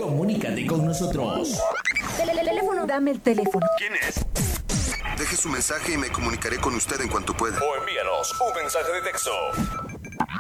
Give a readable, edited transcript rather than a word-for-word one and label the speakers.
Speaker 1: Comunícate con nosotros.
Speaker 2: Teléfono, dame el teléfono.
Speaker 3: ¿Quién es?
Speaker 4: Deje su mensaje y me comunicaré con usted en cuanto pueda.
Speaker 3: O envíanos un mensaje de texto